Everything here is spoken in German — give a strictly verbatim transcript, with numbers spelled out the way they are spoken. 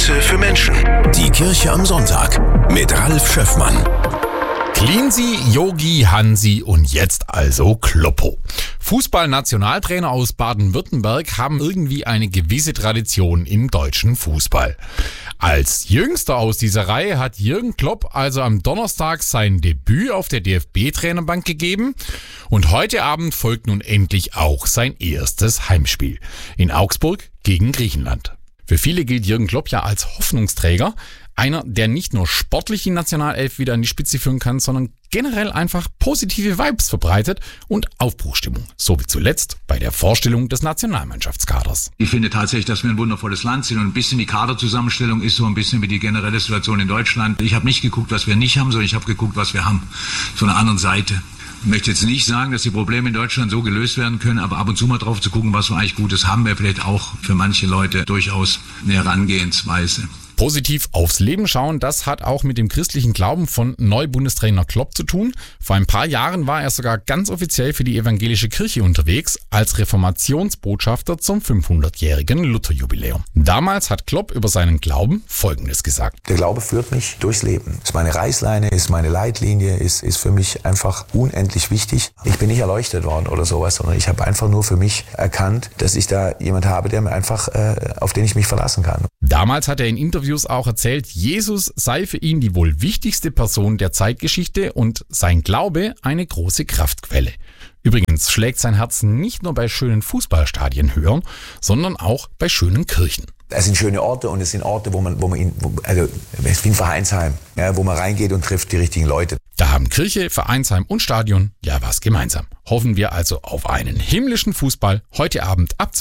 Messe für Menschen. Die Kirche am Sonntag mit Ralf Schöffmann. Cleansy, Yogi, Hansi und jetzt also Kloppo. Fußballnationaltrainer aus Baden-Württemberg haben irgendwie eine gewisse Tradition im deutschen Fußball. Als jüngster aus dieser Reihe hat Jürgen Klopp also am Donnerstag sein Debüt auf der D F B-Trainerbank gegeben und heute Abend folgt nun endlich auch sein erstes Heimspiel in Augsburg gegen Griechenland. Für viele gilt Jürgen Klopp ja als Hoffnungsträger, einer, der nicht nur sportlich die Nationalelf wieder an die Spitze führen kann, sondern generell einfach positive Vibes verbreitet und Aufbruchstimmung. So wie zuletzt bei der Vorstellung des Nationalmannschaftskaders. Ich finde tatsächlich, dass wir ein wundervolles Land sind und ein bisschen die Kaderzusammenstellung ist so ein bisschen wie die generelle Situation in Deutschland. Ich habe nicht geguckt, was wir nicht haben, sondern ich habe geguckt, was wir haben. Von der anderen Seite. Ich möchte jetzt nicht sagen, dass die Probleme in Deutschland so gelöst werden können, aber ab und zu mal drauf zu gucken, was wir eigentlich Gutes haben, wäre vielleicht auch für manche Leute durchaus eine Herangehensweise. Positiv aufs Leben schauen, das hat auch mit dem christlichen Glauben von Neu-Bundestrainer Klopp zu tun. Vor ein paar Jahren war er sogar ganz offiziell für die evangelische Kirche unterwegs, als Reformationsbotschafter zum fünfhundertjährigen Lutherjubiläum. Damals hat Klopp über seinen Glauben Folgendes gesagt. Der Glaube führt mich durchs Leben. Ist meine Reißleine, ist meine Leitlinie, ist, ist für mich einfach unendlich wichtig. Ich bin nicht erleuchtet worden oder sowas, sondern ich habe einfach nur für mich erkannt, dass ich da jemand habe, der mir einfach, äh, auf den ich mich verlassen kann. Damals hat er in Interviews auch erzählt, Jesus sei für ihn die wohl wichtigste Person der Zeitgeschichte und sein Glaube eine große Kraftquelle. Übrigens schlägt sein Herz nicht nur bei schönen Fußballstadien höher, sondern auch bei schönen Kirchen. Es sind schöne Orte und es sind Orte, wo man, wo man ihn, wo, also es ist wie ein Vereinsheim, ja, wo man reingeht und trifft die richtigen Leute. Da haben Kirche, Vereinsheim und Stadion ja was gemeinsam. Hoffen wir also auf einen himmlischen Fußball heute Abend ab